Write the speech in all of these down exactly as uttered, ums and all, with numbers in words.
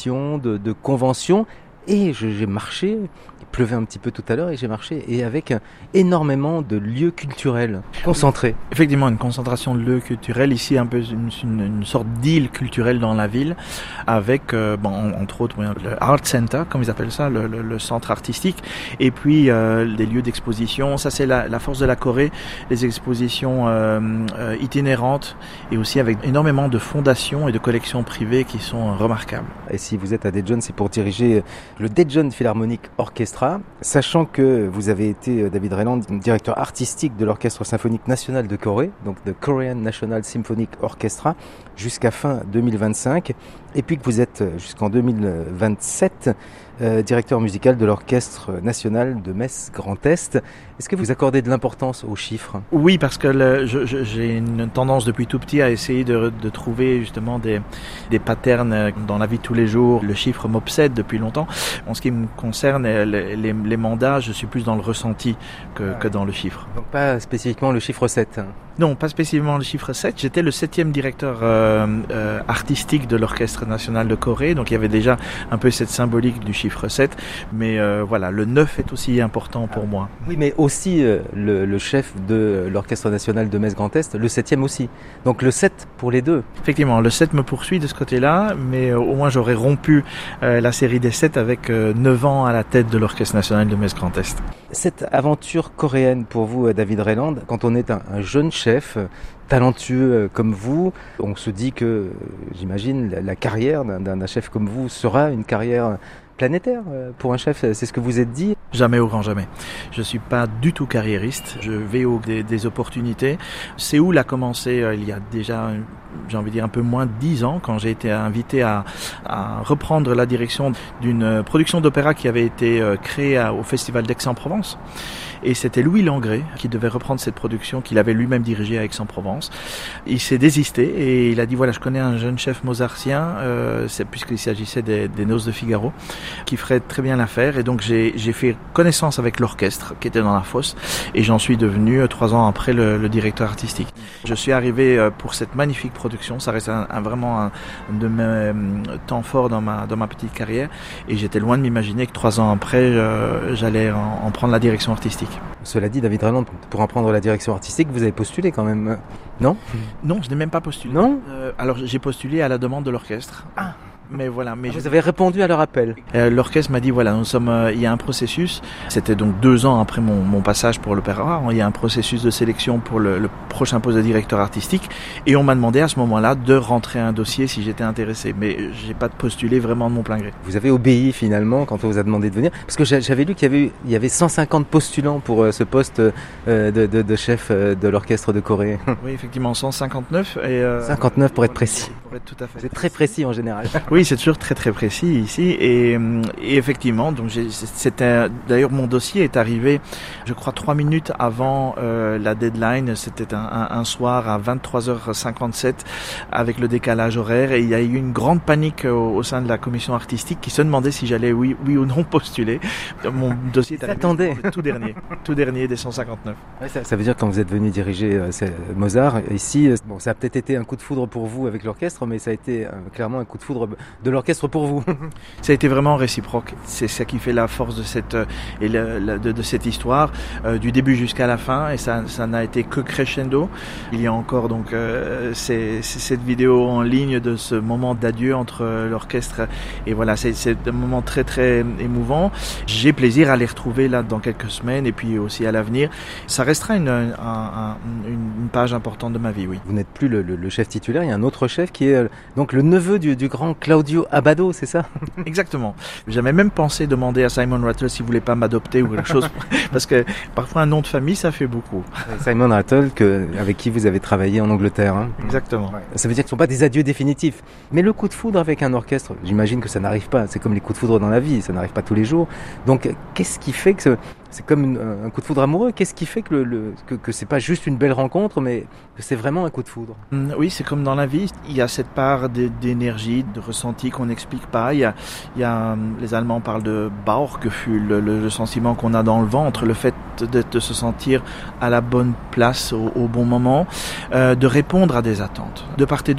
tradition, de, de convention. Et je, j'ai marché, il pleuvait un petit peu tout à l'heure et j'ai marché, et avec énormément de lieux culturels concentrés. Effectivement, une concentration de lieux culturels, ici un peu une, une, une sorte d'île culturelle dans la ville, avec, euh, bon, entre autres, le Art Center, comme ils appellent ça, le, le, le centre artistique, et puis euh, des lieux d'exposition. Ça, c'est la, la force de la Corée, les expositions euh, euh, itinérantes, et aussi avec énormément de fondations et de collections privées qui sont remarquables. Et si vous êtes à Daejeon, c'est pour diriger le Daejeon Philharmonic Orchestra, sachant que vous avez été, David Reiland, directeur artistique de l'Orchestre symphonique national de Corée, donc de Korean National Symphonic Orchestra, jusqu'à fin deux mille vingt-cinq, et puis que vous êtes jusqu'en deux mille vingt-sept euh, directeur musical de l'Orchestre national de Metz Grand Est. Est-ce que vous accordez de l'importance aux chiffres ? Oui, parce que le, je, je, j'ai une tendance depuis tout petit à essayer de, de trouver justement des, des patterns dans la vie de tous les jours. Le chiffre m'obsède depuis longtemps. En ce qui me concerne, les, les, les mandats, je suis plus dans le ressenti que, que dans le chiffre. Donc pas spécifiquement le chiffre sept. Non, pas spécifiquement le chiffre sept. J'étais le septième directeur euh, euh, artistique de l'Orchestre national de Corée, donc il y avait déjà un peu cette symbolique du chiffre sept. Mais euh, voilà, le neuf est aussi important pour ah. moi. Oui, mais aussi euh, le, le chef de l'Orchestre national de Metz Grand Est, le septième aussi. Donc le sept pour les deux. Effectivement, le sept me poursuit de ce côté-là, mais euh, au moins j'aurais rompu euh, la série des sept avec euh, neuf ans à la tête de l'Orchestre national de Metz Grand Est. Cette aventure coréenne pour vous, David Reiland, quand on est un, un jeune chef talentueux comme vous, on se dit que, j'imagine, la, la carrière d'un, d'un chef comme vous sera une carrière planétaire pour un chef, c'est ce que vous êtes dit? Jamais au grand jamais. Je suis pas du tout carriériste, je vais au des, des opportunités. Séoul a commencé euh, il y a déjà, j'ai envie de dire, un peu moins de dix ans, quand j'ai été invité à, à reprendre la direction d'une production d'opéra qui avait été euh, créée à, au Festival d'Aix-en-Provence. Et c'était Louis Langrée qui devait reprendre cette production qu'il avait lui-même dirigée à Aix-en-Provence. Il s'est désisté et il a dit voilà, je connais un jeune chef mozartien, euh, c'est, puisqu'il s'agissait des, des Noces de Figaro, qui ferait très bien l'affaire. Et donc j'ai, j'ai fait connaissance avec l'orchestre qui était dans la fosse et j'en suis devenu euh, trois ans après le, le directeur artistique. Je suis arrivé euh, pour cette magnifique production, ça reste un, un, vraiment un de mes euh, temps forts dans ma, dans ma petite carrière et j'étais loin de m'imaginer que trois ans après euh, j'allais en, en prendre la direction artistique. Cela dit, David Reiland, pour en prendre la direction artistique, vous avez postulé quand même, non ? Non, je n'ai même pas postulé. Non ? euh, Alors j'ai postulé à la demande de l'orchestre. Ah. Mais voilà, mais ah, je... vous avez répondu à leur appel. Euh, l'orchestre m'a dit voilà, nous sommes, euh, il y a un processus. C'était donc deux ans après mon, mon passage pour l'opéra. Il y a un processus de sélection pour le, le prochain poste de directeur artistique, et on m'a demandé à ce moment-là de rentrer un dossier si j'étais intéressé. Mais j'ai pas postulé vraiment de mon plein gré. Vous avez obéi finalement quand on vous a demandé de venir, parce que j'avais lu qu'il y avait il y avait cent cinquante postulants pour euh, ce poste euh, de, de, de chef euh, de l'orchestre de Corée. Oui, effectivement, cent cinquante-neuf et euh, cinquante-neuf pour être précis. Pour être tout à fait. Vous êtes très précis en général. Oui, c'est toujours très très précis ici et, et effectivement donc j'ai, c'était d'ailleurs mon dossier est arrivé je crois trois minutes avant euh, la deadline. C'était un, un, un soir à vingt-trois heures cinquante-sept avec le décalage horaire et il y a eu une grande panique au, au sein de la commission artistique qui se demandait si j'allais oui, oui ou non postuler. Mon dossier est arrivé Attendez. tout dernier tout dernier des cent cinquanteneuf. Ouais, ça, ça veut dire que quand vous êtes venu diriger euh, Mozart ici, euh, bon ça a peut-être été un coup de foudre pour vous avec l'orchestre, mais ça a été euh, clairement un coup de foudre de l'orchestre pour vous. Ça a été vraiment réciproque. C'est ça qui fait la force de cette euh, et le, la, de, de cette histoire euh, du début jusqu'à la fin, et ça, ça n'a été que crescendo. Il y a encore donc euh, c'est, c'est cette vidéo en ligne de ce moment d'adieu entre euh, l'orchestre et voilà, c'est, c'est un moment très très émouvant. J'ai plaisir à les retrouver là dans quelques semaines et puis aussi à l'avenir. Ça restera une, un, un, une page importante de ma vie, oui. Vous n'êtes plus le, le, le chef titulaire, il y a un autre chef qui est euh, donc le neveu du, du grand Claudio Abbado, c'est ça? Exactement. J'avais même pensé demander à Simon Rattle s'il voulait pas m'adopter ou quelque chose, parce que parfois un nom de famille ça fait beaucoup. Simon Rattle, que, avec qui vous avez travaillé en Angleterre. Hein. Exactement. Ouais. Ça veut dire que ce ne sont pas des adieux définitifs. Mais le coup de foudre avec un orchestre, j'imagine que ça n'arrive pas. C'est comme les coups de foudre dans la vie, ça n'arrive pas tous les jours. Donc qu'est-ce qui fait que ce, c'est comme une, un coup de foudre amoureux? Qu'est-ce qui fait que, le, le, que, que c'est pas juste une belle rencontre, mais que c'est vraiment un coup de foudre? Mmh, oui, c'est comme dans la vie. Il y a cette part d'énergie, de ressenti qu'on n'explique pas. Il y a, il y a, les Allemands parlent de Bauchgefühl, le, le, le sentiment qu'on a dans le ventre, le fait de, de se sentir à la bonne place au, au bon moment, euh, de répondre à des attentes de part et d'autre.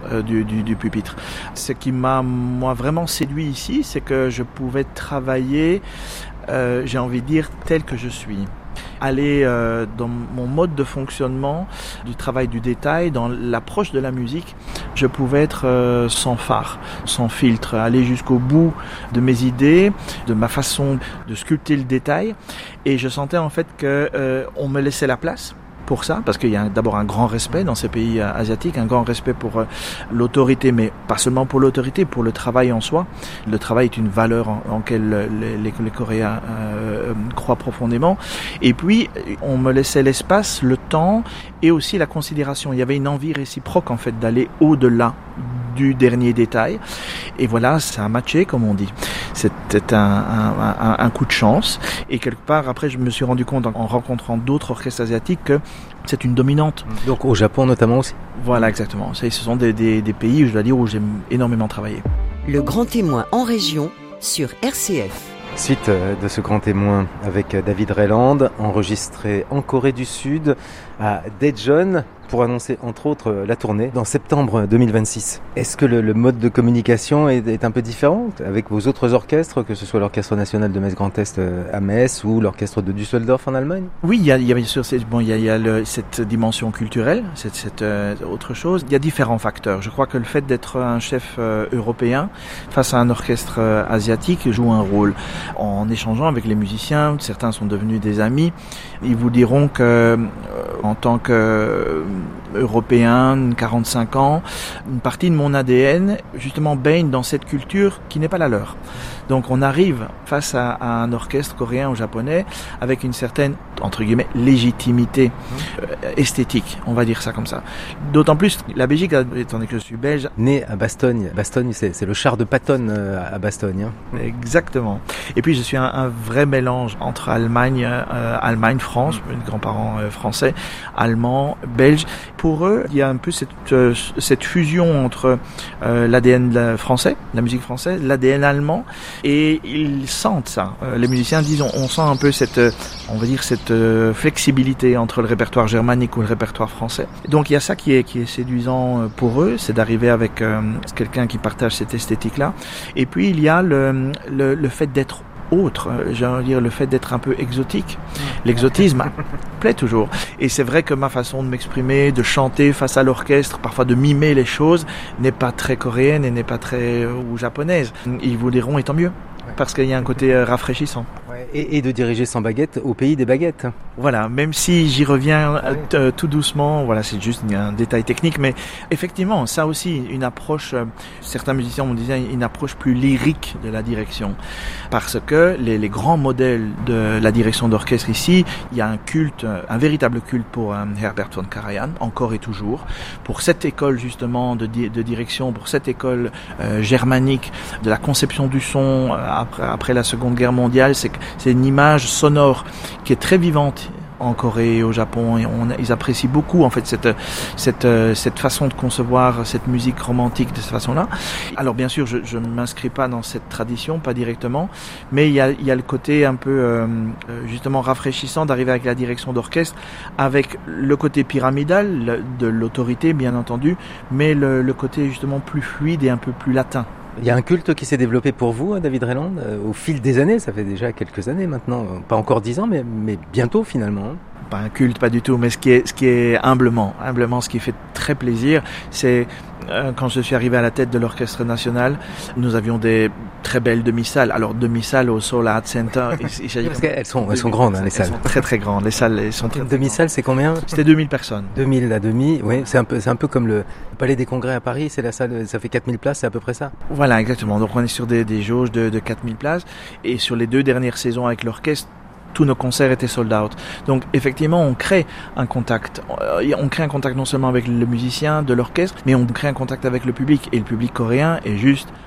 euh, du, du, du pupitre. Ce qui m'a moi vraiment séduit ici, c'est que je pouvais travailler, euh, j'ai envie de dire, tel que je suis. Aller euh, dans mon mode de fonctionnement, du travail du détail, dans l'approche de la musique, je pouvais être euh, sans phare, sans filtre, aller jusqu'au bout de mes idées, de ma façon de sculpter le détail, et je sentais en fait que euh, on me laissait la place pour ça, parce qu'il y a d'abord un grand respect dans ces pays euh, asiatiques, un grand respect pour euh, l'autorité, mais pas seulement pour l'autorité, pour le travail en soi. Le travail est une valeur en, en laquelle les, les, les Coréens euh, croient profondément. Et puis, on me laissait l'espace, le temps et aussi la considération. Il y avait une envie réciproque en fait d'aller au-delà du dernier détail. Et voilà, ça a matché, comme on dit. C'était un, un, un, un coup de chance. Et quelque part, après, je me suis rendu compte en rencontrant d'autres orchestres asiatiques que c'est une dominante. Donc au Japon notamment aussi. Voilà, exactement. Ce sont des, des, des pays, je dois dire, où j'ai énormément travaillé. Le grand témoin en région sur R C F. Suite de ce grand témoin avec David Rayland, enregistré en Corée du Sud à Daejeon pour annoncer entre autres la tournée dans septembre deux mille vingt-six. Est-ce que le, le mode de communication est, est un peu différent avec vos autres orchestres, que ce soit l'Orchestre National de Metz Grand Est à Metz ou l'Orchestre de Düsseldorf en Allemagne? Oui, il y a, il y a bien sûr bon, il y a, il y a le, cette dimension culturelle, cette, cette euh, autre chose. Il y a différents facteurs. Je crois que le fait d'être un chef euh, européen face à un orchestre euh, asiatique joue un rôle. En échangeant avec les musiciens, certains sont devenus des amis. Ils vous diront que euh, en tant que euh, européen, quarante-cinq ans, une partie de mon A D N justement baigne dans cette culture qui n'est pas la leur. Donc on arrive face à, à un orchestre coréen ou japonais avec une certaine, entre guillemets, légitimité euh, esthétique, on va dire ça comme ça. D'autant plus, la Belgique, étant donné que je suis belge... Né à Bastogne. Bastogne, c'est, c'est le char de Patton euh, à Bastogne. Hein. Exactement. Et puis je suis un, un vrai mélange entre Allemagne, euh, Allemagne, France, mes grands-parents euh, français, allemands, belges. Pour eux, il y a un peu cette, euh, cette fusion entre euh, l'A D N français, la musique française, l'A D N allemand, et ils sentent ça. Euh, les musiciens disent, on, on sent un peu cette, euh, on va dire cette euh, flexibilité entre le répertoire germanique ou le répertoire français. Donc il y a ça qui est qui est séduisant pour eux, c'est d'arriver avec euh, quelqu'un qui partage cette esthétique-là. Et puis il y a le le, le fait d'être autre, j'ai envie de dire le fait d'être un peu exotique. L'exotisme plaît toujours. Et c'est vrai que ma façon de m'exprimer, de chanter face à l'orchestre, parfois de mimer les choses, n'est pas très coréenne et n'est pas très euh, ou japonaise. Ils vous diront, et tant mieux, parce qu'il y a un côté euh, rafraîchissant. Et, et de diriger sans baguette au pays des baguettes. Voilà, même si j'y reviens euh, tout doucement, voilà, c'est juste un détail technique, mais effectivement, ça aussi, une approche, euh, certains musiciens m'ont dit une approche plus lyrique de la direction, parce que les, les grands modèles de la direction d'orchestre ici, il y a un culte, un véritable culte pour euh, Herbert von Karajan, encore et toujours, pour cette école justement de, di- de direction, pour cette école euh, germanique de la conception du son euh, après, après la Seconde Guerre mondiale, c'est que c'est une image sonore qui est très vivante en Corée et au Japon, et on, ils apprécient beaucoup en fait cette cette cette façon de concevoir cette musique romantique de cette façon-là. Alors bien sûr, je je ne m'inscris pas dans cette tradition, pas directement, mais il y a il y a le côté un peu euh, justement rafraîchissant d'arriver avec la direction d'orchestre, avec le côté pyramidal de l'autorité bien entendu, mais le, le côté justement plus fluide et un peu plus latin. Il y a un culte qui s'est développé pour vous, David Rayland, au fil des années. Ça fait déjà quelques années maintenant, pas encore dix ans, mais, mais bientôt finalement. Pas un culte, pas du tout, mais ce qui est, ce qui est humblement, humblement, ce qui fait très plaisir, c'est euh, quand je suis arrivé à la tête de l'Orchestre National, nous avions des très belles demi-salles. Alors demi-salles au Seoul Art Center, il, il s'agit parce qu'elles sont, elles sont grandes, hein, les salles. Elles sont très très grandes. Les salles, elles sont très. Une demi-salle, c'est combien? C'était deux mille personnes. deux mille la demi, oui. C'est un peu, c'est un peu comme le Palais des Congrès à Paris. C'est la salle, ça fait quatre mille places, c'est à peu près ça. Voilà, exactement. Donc on est sur des, des jauges de, de quatre mille places, et sur les deux dernières saisons avec l'orchestre, tous nos concerts étaient sold out. Donc effectivement, on crée un contact. On crée un contact non seulement avec le musicien de l'orchestre, mais on crée un contact avec le public. Et le public coréen est juste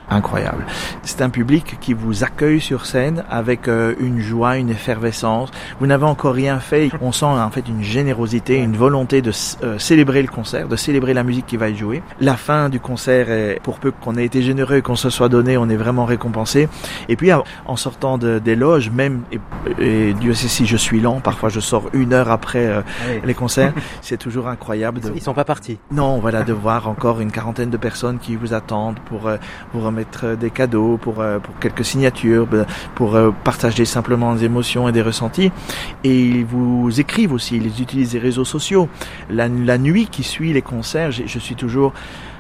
incroyable. C'est un public qui vous accueille sur scène avec euh, une joie, une effervescence. Vous n'avez encore rien fait. On sent en fait une générosité, une volonté de euh, célébrer le concert, de célébrer la musique qui va être jouée. La fin du concert, est, pour peu qu'on ait été généreux et qu'on se soit donné, on est vraiment récompensé. Et puis en sortant de, des loges, même, et, et Dieu sait si je suis lent, parfois je sors une heure après euh, oui. les concerts, c'est toujours incroyable. De... Ils sont pas partis. Non, voilà, de voir encore une quarantaine de personnes qui vous attendent pour euh, vous remettre des cadeaux, pour, euh, pour quelques signatures, pour euh, partager simplement des émotions et des ressentis. Et ils vous écrivent aussi, ils utilisent les réseaux sociaux. La, la nuit qui suit les concerts, je, je suis toujours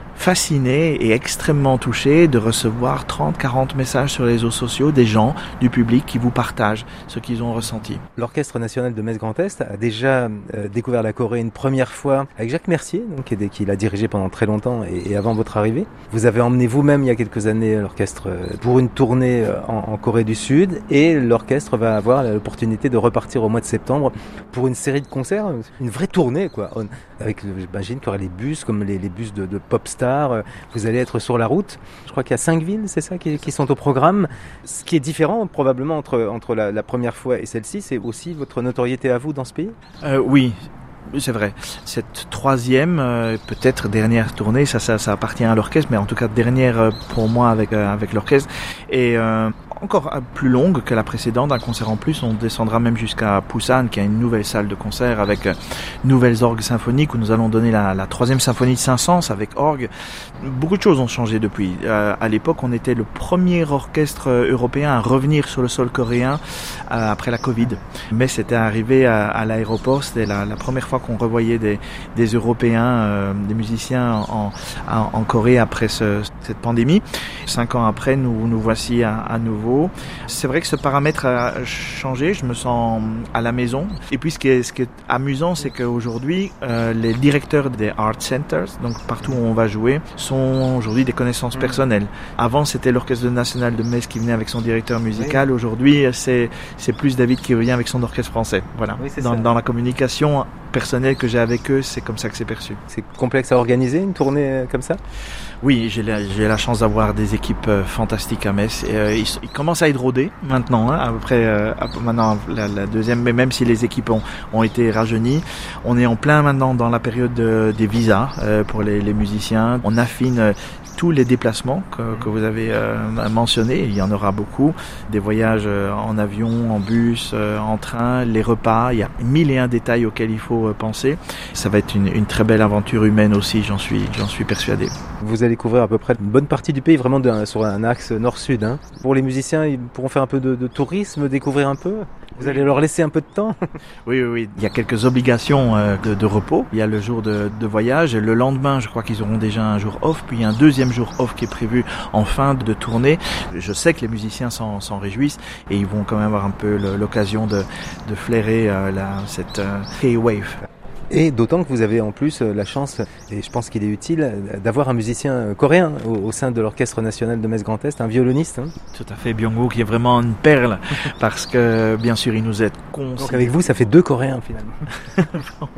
fasciné et extrêmement touché de recevoir trente à quarante messages sur les réseaux sociaux des gens, du public qui vous partagent ce qu'ils ont ressenti. L'Orchestre national de Metz Grand Est a déjà euh, découvert la Corée une première fois avec Jacques Mercier, donc, qui, qui l'a dirigé pendant très longtemps et, et avant votre arrivée. Vous avez emmené vous-même il y a quelques années l'orchestre pour une tournée en, en Corée du Sud et l'orchestre va avoir l'opportunité de repartir au mois de septembre pour une série de concerts, une vraie tournée quoi. On, avec, j'imagine qu'il y aura les bus comme les, les bus de, de Popstar. Vous allez être sur la route. Je crois qu'il y a cinq villes, c'est ça, qui, qui sont au programme. Ce qui est différent probablement entre, entre la, la première fois et celle-ci, c'est aussi votre notoriété à vous dans ce pays. Euh, oui. C'est vrai. Cette troisième, euh, peut-être dernière tournée, ça, ça, ça appartient à l'orchestre, mais en tout cas dernière euh, pour moi avec euh, avec l'orchestre, et euh, encore plus longue que la précédente, un concert en plus. On descendra même jusqu'à Busan, qui a une nouvelle salle de concert avec euh, nouvelles orgues symphoniques où nous allons donner la, la troisième symphonie de Saint-Saëns avec orgue. Beaucoup de choses ont changé depuis. Euh, à l'époque, on était le premier orchestre européen à revenir sur le sol coréen euh, après la Covid, mais c'était arrivé à, à l'aéroport. C'était la, la première fois qu'on revoyait des, des Européens, euh, des musiciens en, en, en Corée après ce, cette pandémie. Cinq ans après, nous nous voici à, à nouveau. C'est vrai que ce paramètre a changé, je me sens à la maison. Et puis ce qui est, ce qui est amusant, c'est qu'aujourd'hui, euh, les directeurs des Art Centers, donc partout où on va jouer, sont aujourd'hui des connaissances personnelles. Avant, c'était l'Orchestre national de Metz qui venait avec son directeur musical. Aujourd'hui, c'est, c'est plus David qui vient avec son orchestre français. Voilà. Oui, dans, dans la communication personnel que j'ai avec eux, c'est comme ça que c'est perçu. C'est complexe à organiser une tournée comme ça ? Oui, j'ai la, j'ai la chance d'avoir des équipes euh, fantastiques à Metz. Et, euh, ils, ils commencent à être rodés maintenant, hein, après euh, maintenant la, la deuxième, mais même si les équipes ont, ont été rajeunies, on est en plein maintenant dans la période de, des visas euh, pour les, les musiciens. On affine euh, tous les déplacements que, que vous avez euh, mentionnés, il y en aura beaucoup, des voyages euh, en avion, en bus, euh, en train, les repas, il y a mille et un détails auxquels il faut euh, penser. Ça va être une, une très belle aventure humaine aussi, j'en suis, j'en suis persuadé. Vous allez couvrir à peu près une bonne partie du pays, vraiment d'un, sur un axe nord-sud. Hein. Pour les musiciens, ils pourront faire un peu de, de tourisme, découvrir un peu. Vous allez leur laisser un peu de temps. Oui, oui, oui. Il y a quelques obligations euh, de, de repos. Il y a le jour de, de voyage. Le lendemain, je crois qu'ils auront déjà un jour off. Puis il y a un deuxième jour off qui est prévu en fin de tournée. Je sais que les musiciens s'en, s'en réjouissent et ils vont quand même avoir un peu le, l'occasion de, de flairer euh, la, cette euh, K-Wave. Et d'autant que vous avez en plus la chance, et je pense qu'il est utile, d'avoir un musicien coréen au, au sein de l'Orchestre national de Metz Grand Est, un violoniste. Hein. Tout à fait, Byung-Ho qui est vraiment une perle, parce que bien sûr il nous aide constamment. Donc avec vous, ça fait deux Coréens finalement.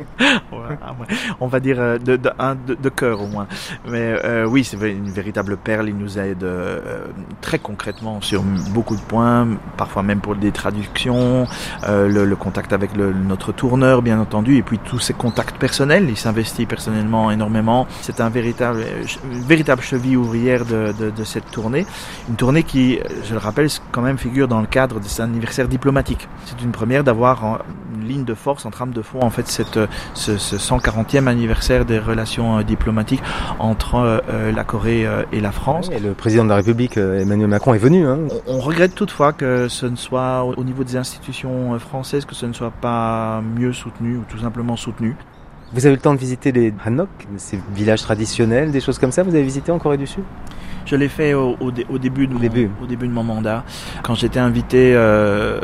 On va dire de, de, un, de, de cœur au moins. Mais euh, oui, c'est une véritable perle, il nous aide euh, très concrètement sur beaucoup de points, parfois même pour des traductions, euh, le, le contact avec le, notre tourneur bien entendu, et puis tous ces contacts personnels, il s'investit personnellement énormément. C'est un véritable, une véritable cheville ouvrière de, de, de cette tournée. Une tournée qui, je le rappelle, quand même figure dans le cadre de cet anniversaire diplomatique. C'est une première d'avoir une ligne de force, en trame de fond, en fait, cette, ce, ce cent quarantième anniversaire des relations diplomatiques entre euh, la Corée et la France. Et le président de la République, Emmanuel Macron, est venu. Hein. On, on regrette toutefois que ce ne soit, au niveau des institutions françaises, que ce ne soit pas mieux soutenu, ou tout simplement soutenu. Vous avez eu le temps de visiter les Hanok, ces villages traditionnels, des choses comme ça, vous avez visité en Corée du Sud ? Je l'ai fait au, au, au, début, de au, mon, début. au début de mon mandat, quand j'étais invité euh,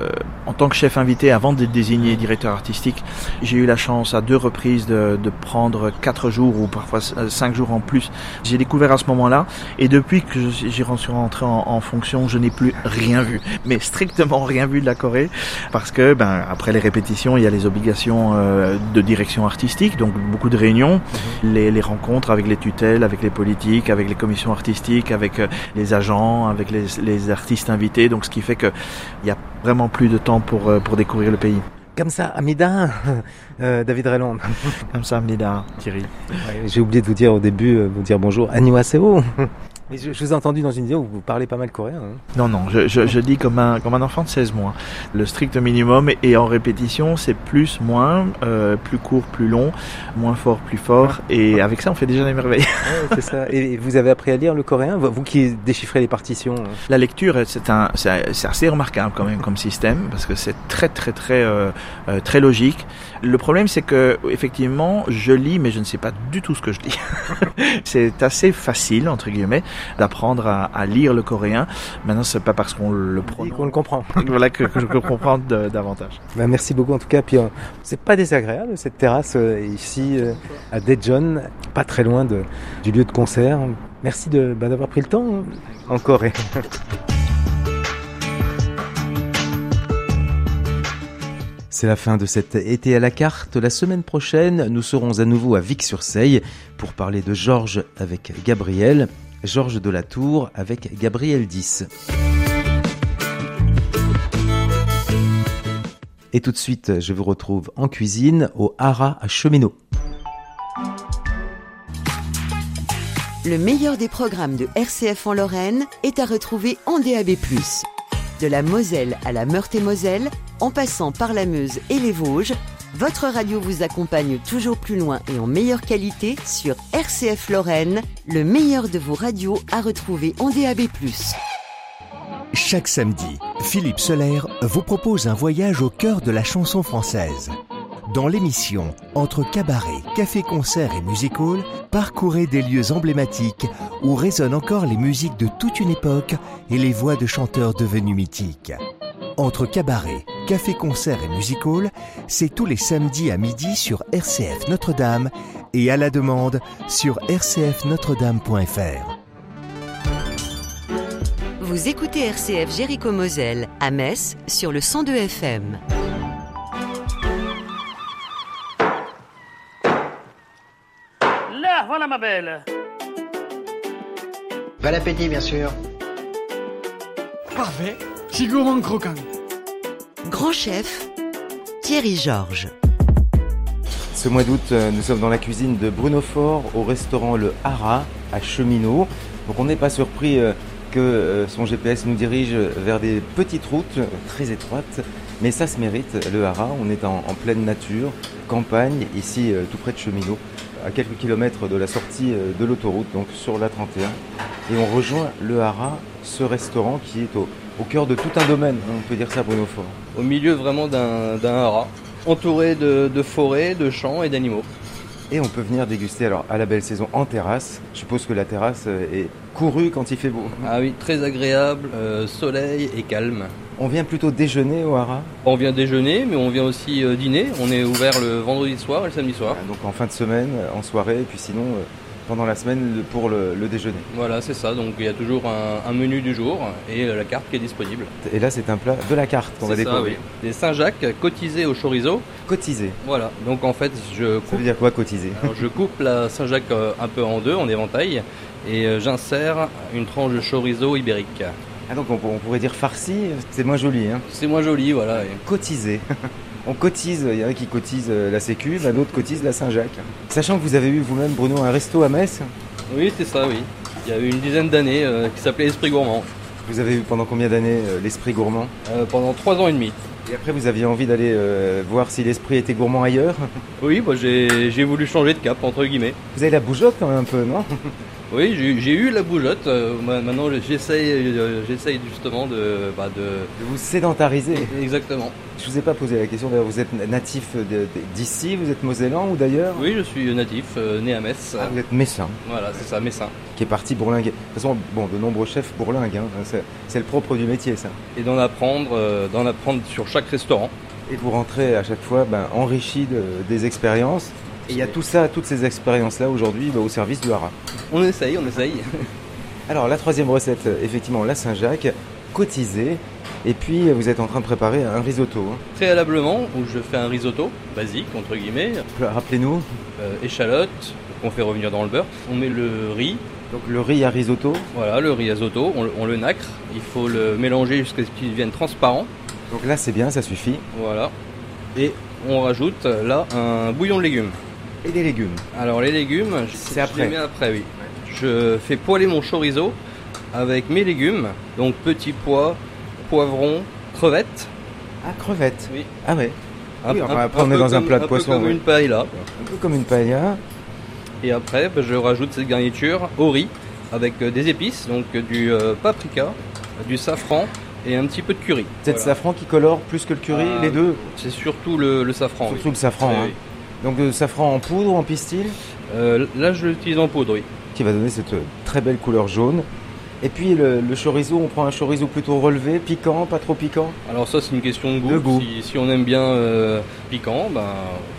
En tant que chef invité, avant d'être désigné directeur artistique, j'ai eu la chance à deux reprises de, de prendre quatre jours ou parfois cinq jours en plus. J'ai découvert à ce moment-là, et depuis que je suis rentré en, en fonction, je n'ai plus rien vu, mais strictement rien vu de la Corée, parce que ben après les répétitions, il y a les obligations euh, de direction artistique, donc beaucoup de réunions, mmh. les, les rencontres avec les tutelles, avec les politiques, avec les commissions artistiques, avec euh, les agents, avec les, les artistes invités, donc ce qui fait que il y a vraiment plus de temps pour, pour découvrir le pays. Comme ça, Amida, euh, David Reland. Comme ça, Amida, Thierry. Ouais, j'ai oublié de vous dire au début, euh, vous dire bonjour, annyeonghaseyo. Mais je, je vous ai entendu dans une vidéo où vous parlez pas mal coréen. Hein. Non, non, je, je, je dis comme un, comme un enfant de seize mois. Le strict minimum, et en répétition, c'est plus, moins, euh, plus court, plus long, moins fort, plus fort. Et avec ça, on fait déjà des merveilles. Ouais, c'est ça. Et vous avez appris à lire le coréen, vous qui déchiffrez les partitions? La lecture, c'est, un, c'est, c'est assez remarquable quand même comme système, parce que c'est très, très, très, euh, euh, très logique. Le problème, c'est que effectivement, je lis, mais je ne sais pas du tout ce que je lis. C'est assez facile, entre guillemets, d'apprendre à, à lire le coréen. Maintenant, c'est pas parce qu'on le prononce qu'on le comprend. Voilà que, que je peux comprendre de, davantage. Ben, merci beaucoup en tout cas. Puis euh, c'est pas désagréable cette terrasse euh, ici euh, à Daejeon, pas très loin de, du lieu de concert. Merci de, ben, d'avoir pris le temps hein, en Corée. C'est la fin de cet été à la carte. La semaine prochaine, nous serons à nouveau à Vic-sur-Seille pour parler de Georges avec Gabriel, Georges de la Tour avec Gabriel dix. Et tout de suite, je vous retrouve en cuisine au Hara à Cheminot. Le meilleur des programmes de R C F en Lorraine est à retrouver en D A B plus. De la Moselle à la Meurthe-et-Moselle, en passant par la Meuse et les Vosges, votre radio vous accompagne toujours plus loin et en meilleure qualité sur R C F Lorraine, le meilleur de vos radios à retrouver en D A B plus. Chaque samedi, Philippe Soler vous propose un voyage au cœur de la chanson française. Dans l'émission Entre cabaret, café-concert et music-hall, parcourez des lieux emblématiques où résonnent encore les musiques de toute une époque et les voix de chanteurs devenus mythiques. Entre cabaret, café-concert et music-hall, c'est tous les samedis à midi sur R C F Notre-Dame et à la demande sur r c f notre dame point f r. Vous écoutez R C F Jéricho-Moselle à Metz sur le cent deux F M. Là, voilà ma belle. Bon appétit, bien sûr. Parfait. C'est gourmand croquant. Grand chef, Thierry Georges. Ce mois d'août, nous sommes dans la cuisine de Bruno Faure au restaurant Le Hara à Cheminot. Donc on n'est pas surpris que son G P S nous dirige vers des petites routes très étroites. Mais ça se mérite, le Hara. On est en, en pleine nature, campagne, ici tout près de Cheminot, à quelques kilomètres de la sortie de l'autoroute, donc sur l'A trente et un. Et on rejoint le Hara, ce restaurant qui est au, au cœur de tout un domaine, on peut dire ça, Bruno Faure. Au milieu vraiment d'un, d'un Hara, entouré de, de forêts, de champs et d'animaux. Et on peut venir déguster alors à la belle saison en terrasse. Je suppose que la terrasse est courue quand il fait beau. Ah oui, très agréable, euh, soleil et calme. On vient plutôt déjeuner au Hara ? On vient déjeuner, mais on vient aussi euh, dîner. On est ouvert le vendredi soir et le samedi soir. Donc en fin de semaine, en soirée, et puis sinon euh, pendant la semaine pour le, le déjeuner. Voilà, c'est ça. Donc il y a toujours un, un menu du jour et euh, la carte qui est disponible. Et là, c'est un plat de la carte qu'on c'est va ça, découvrir. Oui. Des Saint-Jacques cotisés au chorizo. Cotisé. Voilà. Donc en fait, je coupe. Ça veut dire quoi, cotisé ? Alors, je coupe la Saint-Jacques euh, un peu en deux, en éventail, et euh, j'insère une tranche de chorizo ibérique. Ah donc on, on pourrait dire farci, c'est moins joli. Hein. C'est moins joli, voilà. Et... Cotisé. On cotise, il y en a qui cotisent la Sécu, d'autres cotisent la Saint-Jacques. Sachant que vous avez eu vous-même, Bruno, un resto à Metz ? Oui, c'est ça, oui. Il y a eu une dizaine d'années euh, qui s'appelait Esprit Gourmand. Vous avez eu pendant combien d'années euh, l'Esprit Gourmand ? euh, Pendant trois ans et demi. Et après, vous aviez envie d'aller euh, voir si l'Esprit était gourmand ailleurs ? Oui, bah, j'ai, j'ai voulu changer de cap, entre guillemets. Vous avez la bougeotte quand même un peu, non ? Oui, j'ai, j'ai eu la bougeotte. Euh, maintenant, j'essaye, euh, j'essaye justement de, bah, de... de vous sédentariser. Exactement. Je vous ai pas posé la question. D'ailleurs, vous êtes natif de, de, d'ici, vous êtes mosellan ou d'ailleurs? Oui, je suis natif, euh, né à Metz. Ah, vous êtes messin. Voilà, c'est ça, messin. Qui est parti bourlinguer. De toute façon, bon, de nombreux chefs bourlinguent. Hein. C'est, c'est le propre du métier, ça. Et d'en apprendre, euh, d'en apprendre sur chaque restaurant. Et vous rentrez à chaque fois ben, enrichi de, des expériences. Et il y a tout ça, toutes ces expériences-là aujourd'hui ben, au service du haras. On essaye, on essaye. Alors la troisième recette, effectivement, la Saint-Jacques, cotisée. Et puis vous êtes en train de préparer un risotto. Hein. Préalablement, où je fais un risotto basique, entre guillemets. Rappelez-nous. Euh, échalote, qu'on fait revenir dans le beurre. On met le riz. Donc le riz à risotto. Voilà, le riz à risotto, on, on le nacre. Il faut le mélanger jusqu'à ce qu'il devienne transparent. Donc là c'est bien, ça suffit. Voilà. Et on rajoute là un bouillon de légumes. Et des légumes. Alors les légumes, c'est je après. les mets après, oui. Je fais poêler mon chorizo avec mes légumes. Donc petits pois, poivrons, crevettes. Ah, crevettes. Oui. Ah ouais. Un, oui, enfin, un, après un on est dans comme, un plat de un poisson. peu comme ouais. une paella. Un peu comme une paella. Et après, bah, je rajoute cette garniture au riz avec euh, des épices, donc euh, du euh, paprika, du safran et un petit peu de curry. C'est le Voilà. safran qui colore plus que le curry, Ah, les deux. C'est surtout le, le safran. Surtout oui. le safran. Oui, hein. oui. Donc le safran en poudre ou en pistil, Euh, là, je l'utilise en poudre, oui. qui va donner cette très belle couleur jaune. Et puis le, le chorizo, on prend un chorizo plutôt relevé, piquant, pas trop piquant. Alors ça, c'est une question de goût. De goût. Si, si on aime bien euh, piquant, ben,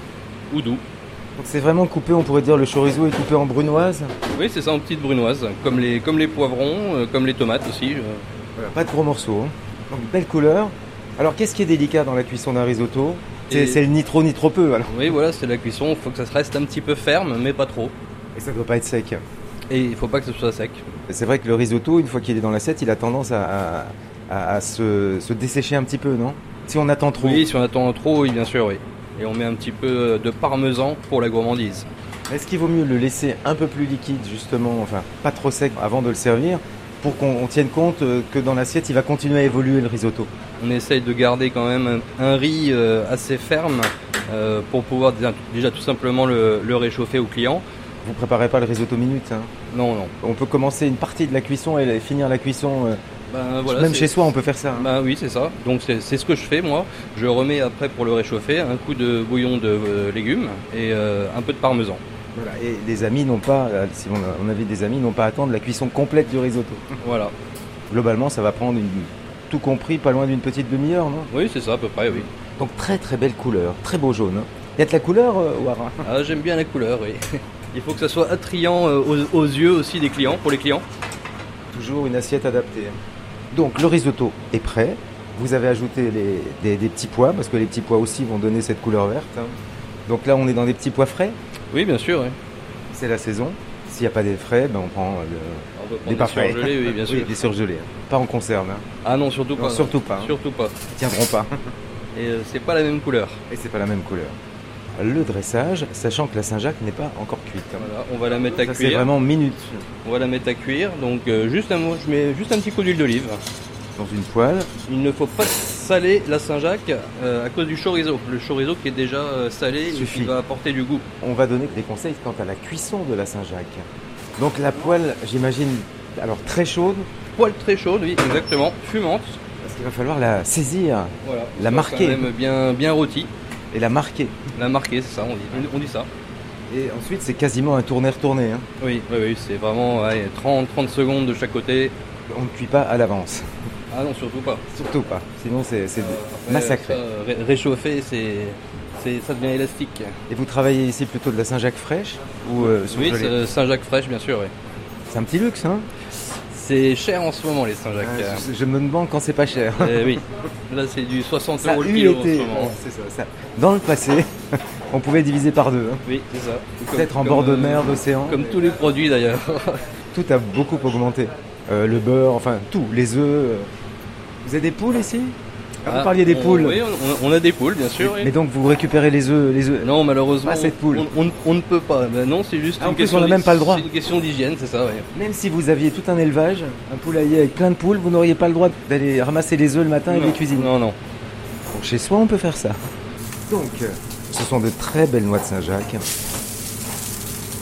ou doux. Donc c'est vraiment coupé, on pourrait dire le chorizo est coupé en brunoise. Oui, c'est ça, en petites brunoises, comme les, comme les poivrons, euh, comme les tomates aussi. euh. Voilà, pas de gros morceaux. Hein. Donc belle couleur. Alors qu'est-ce qui est délicat dans la cuisson d'un risotto? C'est, Et- c'est le ni trop ni trop peu alors. Oui, voilà, c'est la cuisson. Il faut que ça reste un petit peu ferme, mais pas trop. Et ça doit pas être sec. Et il faut pas que ce soit sec. C'est vrai que le risotto, une fois qu'il est dans l'assiette, il a tendance à, à, à se, se dessécher un petit peu, non? Si on attend trop. Oui, si on attend trop, oui, bien sûr, oui. Et on met un petit peu de parmesan pour la gourmandise. Est-ce qu'il vaut mieux le laisser un peu plus liquide, justement, enfin pas trop sec avant de le servir, pour qu'on on tienne compte euh, que dans l'assiette, il va continuer à évoluer le risotto? On essaye de garder quand même un, un riz euh, assez ferme euh, pour pouvoir déjà, déjà tout simplement le, le réchauffer au client. Vous préparez pas le risotto minute, hein? Non, non. On peut commencer une partie de la cuisson et finir la cuisson. euh, Ben, voilà, même c'est- chez soi, on peut faire ça. Hein. Ben oui, c'est ça. Donc c'est, c'est ce que je fais moi. Je remets après pour le réchauffer un coup de bouillon de euh, légumes et euh, un peu de parmesan. Voilà. Et les amis n'ont pas, euh, si on, a, on avait des amis, n'ont pas à attendre la cuisson complète du risotto. Voilà. Globalement, ça va prendre une, tout compris pas loin d'une petite demi-heure, non? Oui, c'est ça à peu près, oui. Donc très très belle couleur, très beau jaune. Hein. Il y a de la couleur, euh, Ouara? Ah, j'aime bien la couleur, oui. Il faut que ça soit attrayant euh, aux, aux yeux aussi des clients, pour les clients. Toujours une assiette adaptée. Donc le risotto est prêt. Vous avez ajouté les, des, des petits pois, parce que les petits pois aussi vont donner cette couleur verte. Hein. Donc là, on est dans des petits pois frais. Oui, bien sûr, oui. C'est la saison. S'il n'y a pas des frais, ben, on prend euh, On peut des prendre des parfaits. surgelés, oui, bien sûr. Oui, des surgelés. hein. Pas en conserve. Hein. Ah non, surtout Non, pas. surtout pas, hein. Surtout pas. Ils tiendront pas. Et euh, c'est pas la même couleur. Et c'est pas la même couleur. Le dressage, sachant que la Saint-Jacques n'est pas encore cuite. hein. Voilà, on va la mettre à Ça, c'est cuire. vraiment minute. On va la mettre à cuire. Donc euh, juste un mot, je mets juste un petit coup d'huile d'olive. Dans une poêle. Il ne faut pas saler la Saint-Jacques euh, à cause du chorizo. Le chorizo qui est déjà euh, salé, Suffit. il va apporter du goût. On va donner des conseils quant à la cuisson de la Saint-Jacques. Donc la poêle, j'imagine, alors très chaude, Poêle très chaude, oui, exactement, fumante. parce qu'il va falloir la saisir Voilà. La Soit marquer. Quand même bien, bien rôti. et la marquer. La marquer, c'est ça, on dit, on dit ça. Et ensuite, c'est quasiment un tourner-retourner. Hein. Oui, oui, oui, c'est vraiment ouais, trente, trente secondes de chaque côté. On ne cuit pas à l'avance. Ah non, surtout pas. Surtout pas. Sinon, c'est, c'est Après, massacré. ça, ré- réchauffer, c'est, c'est, ça devient élastique. Et vous travaillez ici plutôt de la Saint-Jacques fraîche ou euh, Oui, surgelée? c'est Saint-Jacques fraîche, bien sûr. Oui. C'est un petit luxe, hein? C'est cher en ce moment, les Saint-Jacques. Ah, je, je me demande quand c'est pas cher. Euh, oui, là c'est du soixante Ça a euros le eu kilo en été. ce moment. Bon, c'est ça, ça. Dans le passé, on pouvait diviser par deux. hein. Oui, c'est ça. Comme- Peut-être en comme, bord de euh, mer, d'océan. Comme tous les produits d'ailleurs. Tout a beaucoup augmenté. Euh, le beurre, enfin tout, les œufs. euh. Vous avez des poules ici? Ah, vous Ah, parliez des on- poules. Oui, on, on a des poules, bien sûr. oui. Mais donc vous récupérez les œufs, les œufs. Non, malheureusement, Pas cette poule. On, on- on ne peut pas. Ben non, c'est juste Ah, en une plus, question. on n'a d'hy- même pas le droit. C'est une question d'hygiène, c'est ça. Ouais. Même si vous aviez tout un élevage, un poulailler avec plein de poules, vous n'auriez pas le droit d'aller ramasser les œufs le matin et non, les cuisiner. Non, non. Donc, chez soi, on peut faire ça. Donc, euh, ce sont de très belles noix de Saint-Jacques.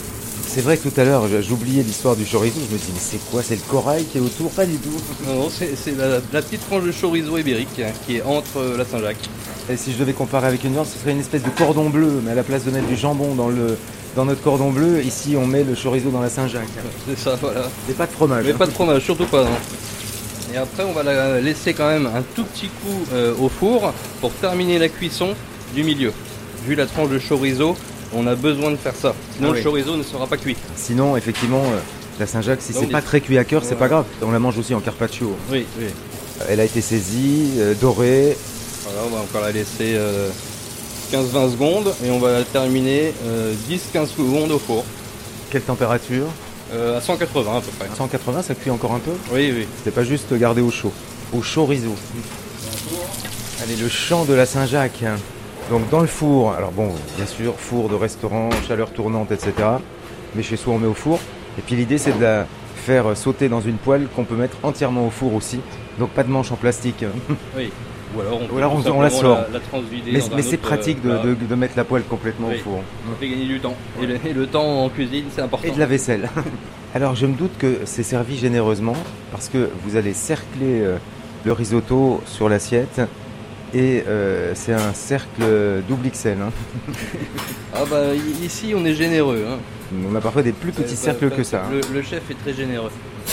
C'est vrai que tout à l'heure, j'oubliais l'histoire du chorizo. Je me dis, mais c'est quoi? C'est le corail qui est autour? Pas du tout. Non, non, c'est, c'est la, la petite tranche de chorizo ibérique hein, qui est entre euh, la Saint-Jacques. Et si je devais comparer avec une viande, ce serait une espèce de cordon bleu. Mais à la place de mettre du jambon dans, le, dans notre cordon bleu, ici on met le chorizo dans la Saint-Jacques. C'est ça, voilà. Et pas de fromage. Mais hein. pas de fromage, surtout pas. Non. Et après, on va la laisser quand même un tout petit coup euh, au four pour terminer la cuisson du milieu. Vu la tranche de chorizo, on a besoin de faire ça. Sinon, Ah le oui. chorizo ne sera pas cuit. Sinon, effectivement, euh, la Saint-Jacques, si Donc, c'est des- pas très cuit à cœur, c'est Ouais. pas grave. On la mange aussi en carpaccio. Oui, oui. Elle a été saisie, euh, dorée. Voilà, on va encore la laisser euh, quinze à vingt secondes et on va la terminer euh, dix à quinze secondes au four. Quelle température? Euh, à cent quatre-vingts à peu près. cent quatre-vingts, ça cuit encore un peu? Oui, oui. C'est pas juste garder au chaud. Au chorizo. Allez, le champ de la Saint-Jacques. Donc dans le four, alors bon, bien sûr, four de restaurant, chaleur tournante, et cetera. Mais chez soi, on met au four. Et puis l'idée, c'est de la faire sauter dans une poêle qu'on peut mettre entièrement au four aussi. Donc pas de manche en plastique. Oui. Ou alors on, peut Ou alors tout on- on simplement la sort. La, la transvider Mais, dans un mais c'est autre, pratique de, euh, de- de mettre la poêle complètement Oui. au four. Ça fait gagner du temps. Et le, et le temps en cuisine, c'est important. Et de la vaisselle. Alors je me doute que c'est servi généreusement parce que vous allez cercler euh, le risotto sur l'assiette et euh, c'est un cercle double X L. hein. Ah bah i- ici, on est généreux. Hein. On a parfois des plus petits Euh, cercles bah, que ça. hein. Le, le chef est très généreux.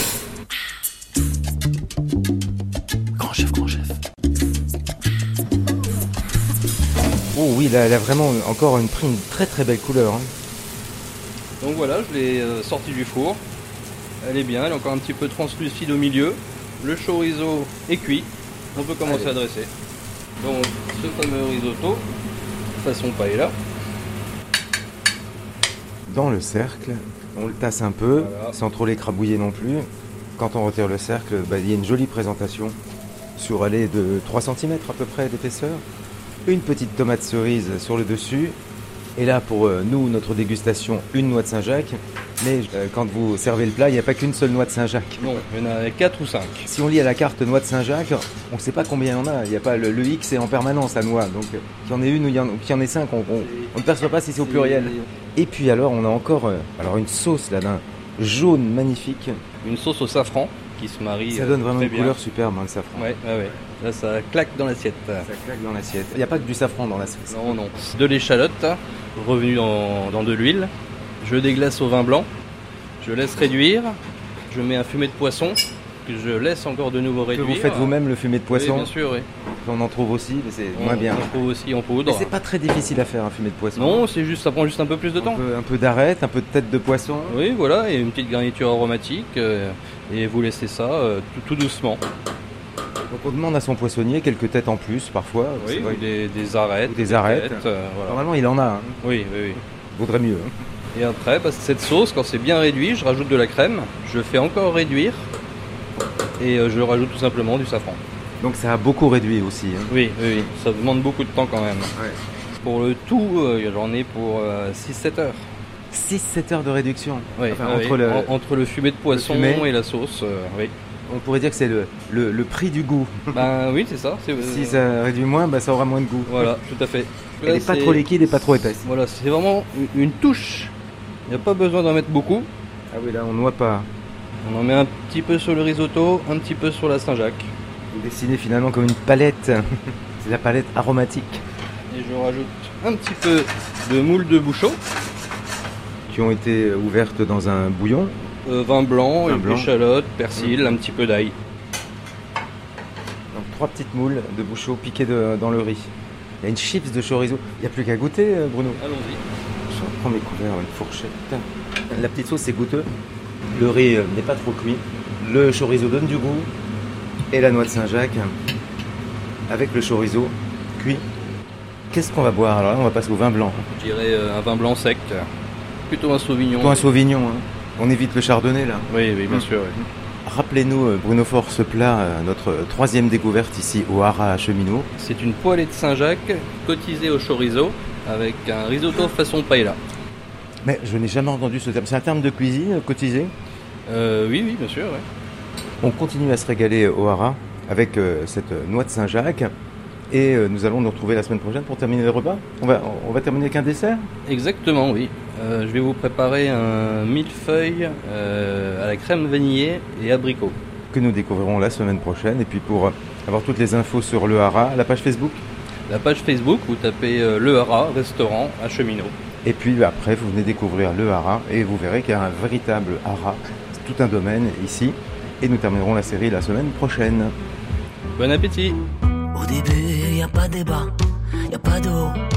Grand chef, grand chef. Oh oui, là, elle a vraiment encore une, pris une très très belle couleur. hein. Donc voilà, je l'ai euh, sortie du four. Elle est bien, elle est encore un petit peu translucide au milieu. Le chorizo est cuit. On peut commencer Allez. à dresser. Donc ce fameux risotto, façon paella. Dans le cercle, on le tasse un peu, Voilà. sans trop l'écrabouiller non plus. Quand on retire le cercle, bah, il y a une jolie présentation sur allée de trois centimètres à peu près d'épaisseur. Une petite tomate cerise sur le dessus. Et là, pour euh, nous, notre dégustation, une noix de Saint-Jacques. Mais euh, quand vous servez le plat, il n'y a pas qu'une seule noix de Saint-Jacques. Non, il y en a quatre ou cinq. Si on lit à la carte noix de Saint-Jacques, on ne sait pas combien il y en a. Il y a pas le, le X est en permanence à noix. Donc euh, qu'il y en ait une ou il y en, qu'il y en ait cinq, on, on- on ne perçoit pas si c'est au pluriel. Et puis alors, on a encore euh, alors une sauce là d'un jaune magnifique. Une sauce au safran qui se marie. Ça euh, donne vraiment très une bien. couleur superbe, hein, le safran. Ouais, ouais, ouais. Là, ça claque dans l'assiette. Ça claque dans l'assiette. Il n'y a pas que du safran dans la sauce. Non, non. De l'échalote, revenu dans, dans de l'huile. Je déglace au vin blanc. Je laisse réduire. Je mets un fumet de poisson que je laisse encore de nouveau Que réduire. vous faites vous-même le fumet de Oui, poisson. bien sûr, oui. On en trouve aussi, mais c'est On, moins bien. on trouve aussi en Mais poudre. c'est pas très difficile à faire un fumet de poisson. Non, c'est juste, ça prend juste un peu plus de un temps. peu, un peu d'arête, un peu de tête de poisson. Oui, voilà, et une petite garniture aromatique. euh, et vous laissez ça euh, tout, tout doucement. Donc on demande à son poissonnier quelques têtes en plus parfois. C'est Oui, vrai ou des, des arêtes. Ou des arêtes. têtes, euh, voilà. Normalement il en a, hein. Oui, oui, oui. Vaudrait mieux. hein. Et après, bah, cette sauce, quand c'est bien réduit, je rajoute de la crème. Je fais encore réduire. Et euh, je rajoute tout simplement du safran. Donc ça a beaucoup réduit aussi. hein. Oui, oui, oui. Ça demande beaucoup de temps quand même. Ouais. Pour le tout, euh, j'en ai pour euh, six à sept heures. six à sept heures de réduction. Oui, Enfin, ah entre oui. le, En- entre le fumet de poisson fumet. et la sauce, euh, oui. on pourrait dire que c'est le, le, le prix du goût. Ben oui, c'est ça. c'est- Si ça réduit moins, bah, ça aura moins de goût. Voilà, tout à fait. Elle Là, n'est pas c'est- trop liquide et pas trop épaisse. Voilà, c'est vraiment une- une touche. Il n'y a pas besoin d'en mettre beaucoup. Ah oui, là on noie pas. On en met un petit peu sur le risotto, un petit peu sur la Saint-Jacques. Vous dessinez finalement comme une palette. C'est la palette aromatique Et je rajoute un petit peu de moule de bouchon, qui ont été ouvertes dans un bouillon. euh, vin blanc, Vin une blanc. échalote, persil, un petit peu d'ail. Donc trois petites moules de bouchon piquées de- dans le riz. Il y a une chips de chorizo. Il n'y a plus qu'à goûter, euh, Bruno. Allons-y. Je reprends mes couverts, une fourchette. La petite sauce, c'est goûteux. Le riz euh, n'est pas trop cuit. Le chorizo donne du goût. Et la noix de Saint-Jacques avec le chorizo cuit. Qu'est-ce qu'on va boire? Alors là, on va passer au vin blanc. Je dirais euh, un vin blanc sec, plutôt un sauvignon. Plutôt un sauvignon. hein. On évite le chardonnay là. Oui, oui, bien Mm. sûr. oui. Rappelez-nous, euh, Bruno Faure, ce plat, euh, notre troisième découverte ici au Haras à Cheminot. C'est une poêlée de Saint-Jacques cotisée au chorizo avec un risotto façon paella. Mais je n'ai jamais entendu ce terme. C'est un terme de cuisine, euh, cotisé. Euh, oui, oui, bien sûr. oui. On continue à se régaler au Haras avec euh, cette noix de Saint-Jacques. Et euh, nous allons nous retrouver la semaine prochaine pour terminer le repas. On va, on va terminer avec un dessert. Exactement, oui. euh, je vais vous préparer un millefeuille euh, à la crème vanillée et abricot. Que nous découvrirons la semaine prochaine. Et puis pour avoir toutes les infos sur le Haras, la page Facebook. La page Facebook, vous tapez euh, le Haras, restaurant à Cheminot. Et puis après, vous venez découvrir le Haras et vous verrez qu'il y a un véritable Haras, tout un domaine ici. Et nous terminerons la série la semaine prochaine. Bon appétit! Au début, y a pas de débat, y a pas de haut,